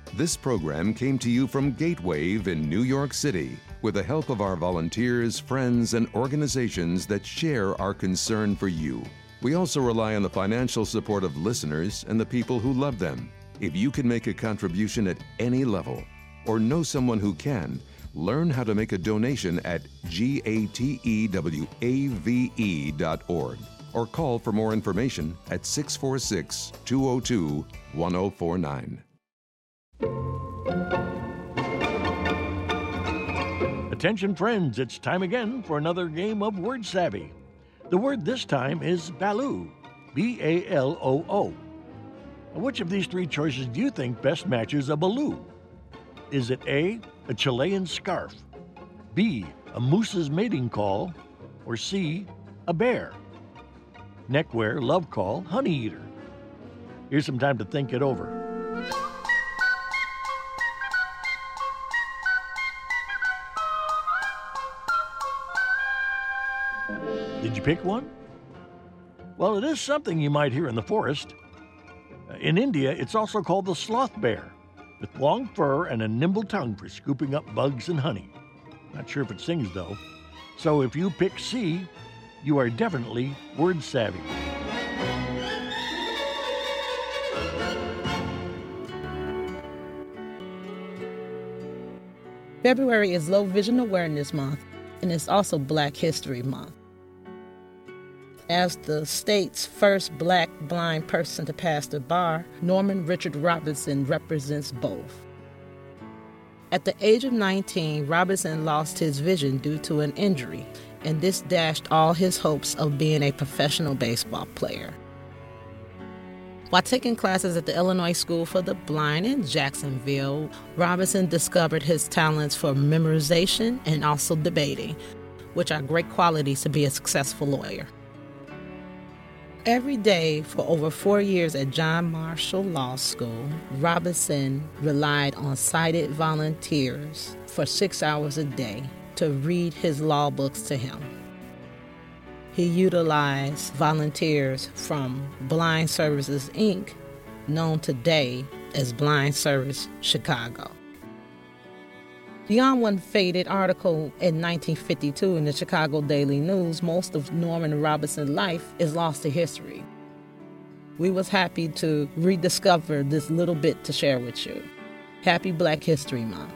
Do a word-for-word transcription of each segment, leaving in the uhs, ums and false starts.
This program came to you from Gatewave in New York City with the help of our volunteers, friends, and organizations that share our concern for you. We also rely on the financial support of listeners and the people who love them. If you can make a contribution at any level or know someone who can, learn how to make a donation at gatewave dot org or call for more information at six four six, two zero two, one zero four nine. Attention friends, it's time again for another game of Word Savvy. The word this time is baloo, B A L O O. Which of these three choices do you think best matches a baloo? Is it A, a Chilean scarf, B, a moose's mating call, or C, a bear? Neckwear, love call, honey eater. Here's some time to think it over. Did you pick one? Well, it is something you might hear in the forest. In India, it's also called the sloth bear, with long fur and a nimble tongue for scooping up bugs and honey. Not sure if it sings, though. So if you pick C, you are definitely word savvy. February is Low Vision Awareness Month, and it's also Black History Month. As the state's first black blind person to pass the bar, Norman Richard Robinson represents both. At the age of nineteen, Robinson lost his vision due to an injury, and this dashed all his hopes of being a professional baseball player. While taking classes at the Illinois School for the Blind in Jacksonville, Robinson discovered his talents for memorization and also debating, which are great qualities to be a successful lawyer. Every day for over four years at John Marshall Law School, Robinson relied on sighted volunteers for six hours a day to read his law books to him. He utilized volunteers from Blind Services, Incorporated, known today as Blind Service Chicago. Beyond one faded article in nineteen fifty-two in the Chicago Daily News, most of Norman Robinson's life is lost to history. We was happy to rediscover this little bit to share with you. Happy Black History Month.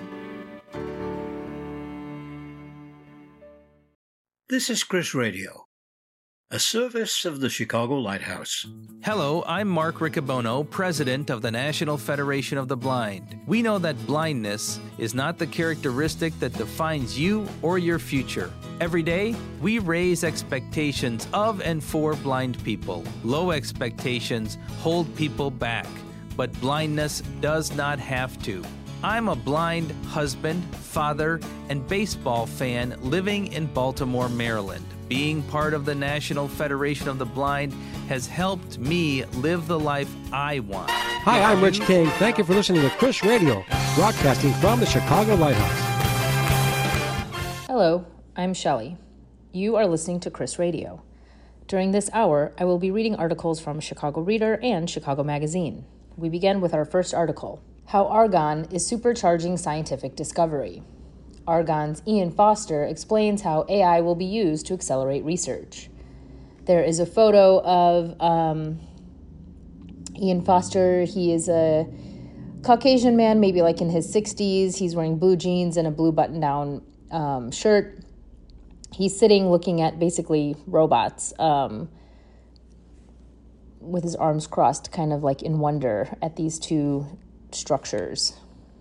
This is Chris Radio, a service of the Chicago Lighthouse. Hello, I'm Mark Riccobono, president of the National Federation of the Blind. We know that blindness is not the characteristic that defines you or your future. Every day, we raise expectations of and for blind people. Low expectations hold people back, but blindness does not have to. I'm a blind husband, father, and baseball fan living in Baltimore, Maryland. Being part of the National Federation of the Blind has helped me live the life I want. Hi, I'm Rich King. Thank you for listening to Chris Radio, broadcasting from the Chicago Lighthouse. Hello, I'm Shelley. You are listening to Chris Radio. During this hour, I will be reading articles from Chicago Reader and Chicago Magazine. We begin with our first article, How Argon is Supercharging Scientific Discovery. Argon's Ian Foster explains how A I will be used to accelerate research. There is a photo of um, Ian Foster. He is a Caucasian man, maybe like in his sixties. He's wearing blue jeans and a blue button-down um, shirt. He's sitting looking at basically robots um, with his arms crossed, kind of like in wonder at these two structures.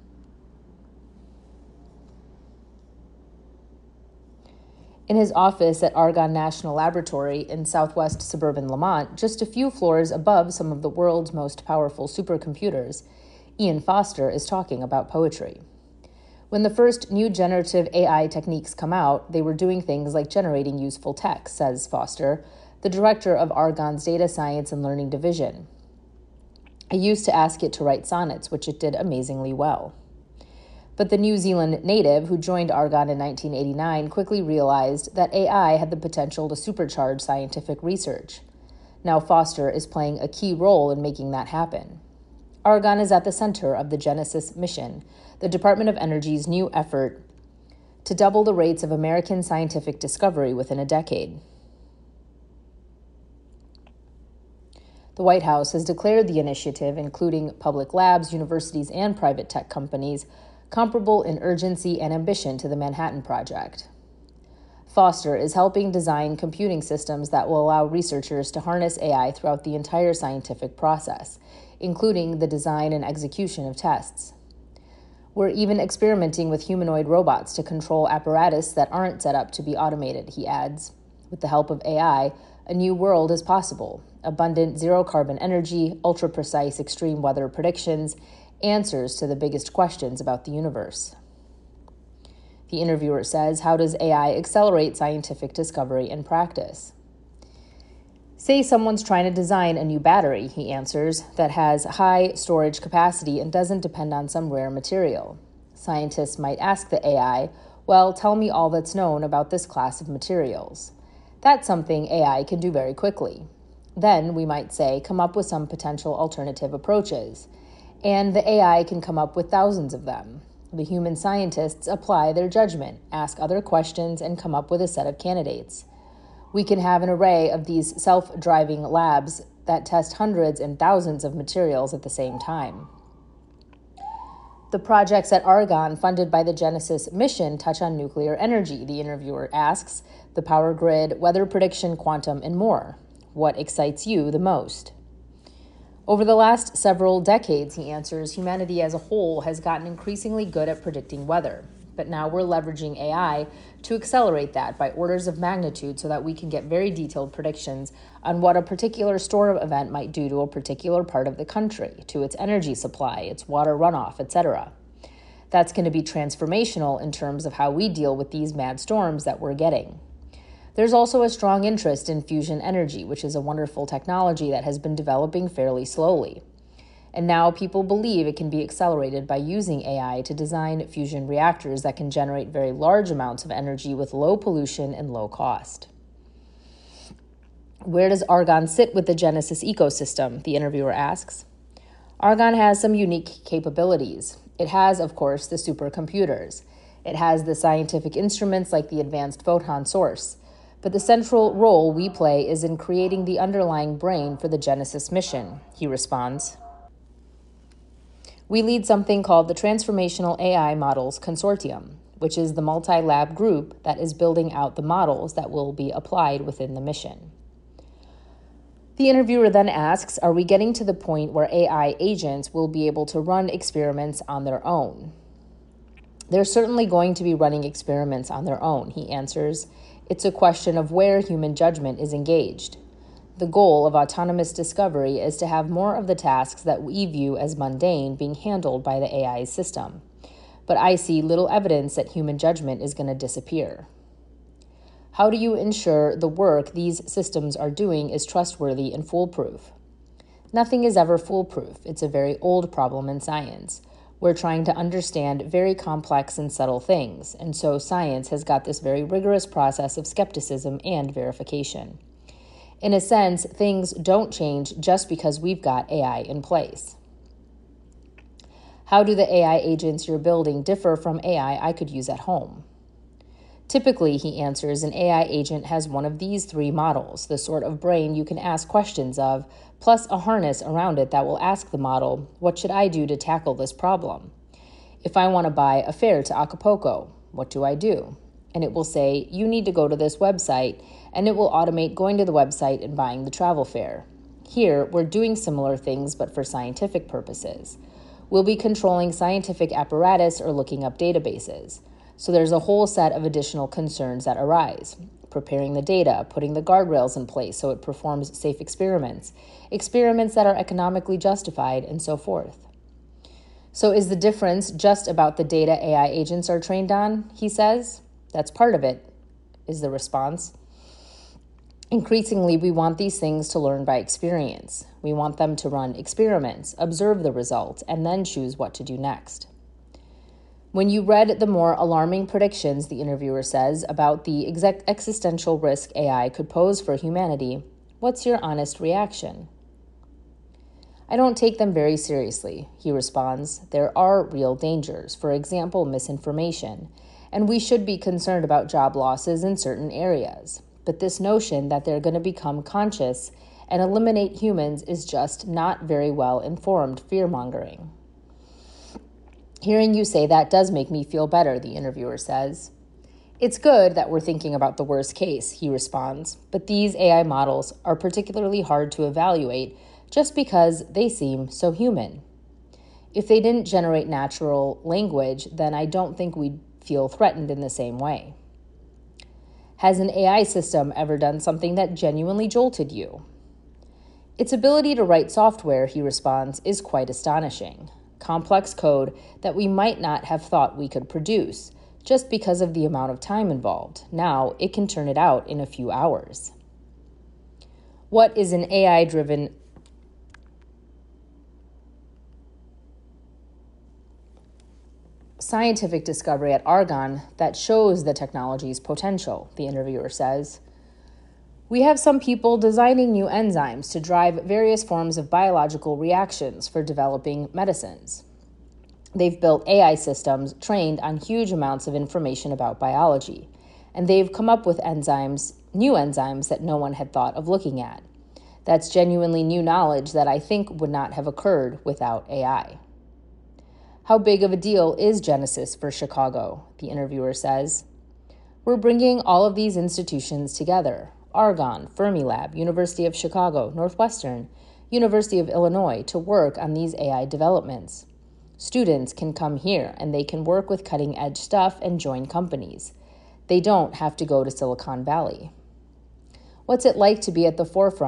In his office at Argonne National Laboratory in southwest suburban Lamont, just a few floors above some of the world's most powerful supercomputers, Ian Foster is talking about poetry. When the first new generative A I techniques come out, they were doing things like generating useful text, says Foster, the director of Argonne's Data Science and Learning Division. I used to ask it to write sonnets, which it did amazingly well. But the New Zealand native who joined Argonne in nineteen eighty-nine quickly realized that A I had the potential to supercharge scientific research. Now Foster is playing a key role in making that happen. Argonne is at the center of the Genesis mission, the Department of Energy's new effort to double the rates of American scientific discovery within a decade. The White House has declared the initiative, including public labs, universities, and private tech companies, comparable in urgency and ambition to the Manhattan Project. Foster is helping design computing systems that will allow researchers to harness A I throughout the entire scientific process, including the design and execution of tests. We're even experimenting with humanoid robots to control apparatus that aren't set up to be automated, he adds. With the help of A I, a new world is possible. Abundant zero-carbon energy, ultra-precise extreme weather predictions, answers to the biggest questions about the universe. The interviewer says, how does A I accelerate scientific discovery and practice? Say someone's trying to design a new battery, he answers, that has high storage capacity and doesn't depend on some rare material. Scientists might ask the A I, well, tell me all that's known about this class of materials. That's something A I can do very quickly. Then, we might say, come up with some potential alternative approaches. And the A I can come up with thousands of them. The human scientists apply their judgment, ask other questions, and come up with a set of candidates. We can have an array of these self-driving labs that test hundreds and thousands of materials at the same time. The projects at Argonne funded by the Genesis mission touch on nuclear energy, the interviewer asks, the power grid, weather prediction, quantum, and more. What excites you the most? Over the last several decades, he answers, humanity as a whole has gotten increasingly good at predicting weather. But now we're leveraging A I to accelerate that by orders of magnitude so that we can get very detailed predictions on what a particular storm event might do to a particular part of the country, to its energy supply, its water runoff, et cetera. That's going to be transformational in terms of how we deal with these mad storms that we're getting. There's also a strong interest in fusion energy, which is a wonderful technology that has been developing fairly slowly. And now people believe it can be accelerated by using A I to design fusion reactors that can generate very large amounts of energy with low pollution and low cost. Where does Argonne sit with the Genesis ecosystem? The interviewer asks. Argonne has some unique capabilities. It has, of course, the supercomputers. It has the scientific instruments like the Advanced Photon Source. But the central role we play is in creating the underlying brain for the Genesis mission, he responds. We lead something called the Transformational A I Models Consortium, which is the multi-lab group that is building out the models that will be applied within the mission. The interviewer then asks, are we getting to the point where A I agents will be able to run experiments on their own? They're certainly going to be running experiments on their own, he answers. It's a question of where human judgment is engaged. The goal of autonomous discovery is to have more of the tasks that we view as mundane being handled by the A I system. But I see little evidence that human judgment is going to disappear. How do you ensure the work these systems are doing is trustworthy and foolproof? Nothing is ever foolproof. It's a very old problem in science. We're trying to understand very complex and subtle things, and so science has got this very rigorous process of skepticism and verification. In a sense, things don't change just because we've got A I in place. How do the A I agents you're building differ from A I I could use at home? Typically, he answers, an A I agent has one of these three models, the sort of brain you can ask questions of, plus a harness around it that will ask the model, what should I do to tackle this problem? If I want to buy a fare to Acapulco, what do I do? And it will say, you need to go to this website, and it will automate going to the website and buying the travel fare. Here, we're doing similar things, but for scientific purposes. We'll be controlling scientific apparatus or looking up databases. So there's a whole set of additional concerns that arise. Preparing the data, putting the guardrails in place so it performs safe experiments, experiments that are economically justified, and so forth. So is the difference just about the data A I agents are trained on, he says? That's part of it, is the response. Increasingly, we want these things to learn by experience. We want them to run experiments, observe the results, and then choose what to do next. When you read the more alarming predictions, the interviewer says, about the exec- existential risk A I could pose for humanity, what's your honest reaction? I don't take them very seriously, he responds. There are real dangers, for example, misinformation, and we should be concerned about job losses in certain areas. But this notion that they're going to become conscious and eliminate humans is just not very well informed fear-mongering. Hearing you say that does make me feel better, the interviewer says. It's good that we're thinking about the worst case, he responds, but these A I models are particularly hard to evaluate just because they seem so human. If they didn't generate natural language, then I don't think we'd feel threatened in the same way. Has an A I system ever done something that genuinely jolted you? Its ability to write software, he responds, is quite astonishing. Complex code that we might not have thought we could produce, just because of the amount of time involved. Now it can turn it out in a few hours. What is an A I-driven scientific discovery at Argonne that shows the technology's potential, the interviewer says. We have some people designing new enzymes to drive various forms of biological reactions for developing medicines. They've built A I systems trained on huge amounts of information about biology, and they've come up with enzymes, new enzymes that no one had thought of looking at. That's genuinely new knowledge that I think would not have occurred without A I. How big of a deal is Genesis for Chicago? The interviewer says. We're bringing all of these institutions together. Argonne, Fermilab, University of Chicago, Northwestern, University of Illinois, to work on these A I developments. Students can come here and they can work with cutting-edge stuff and join companies. They don't have to go to Silicon Valley. What's it like to be at the forefront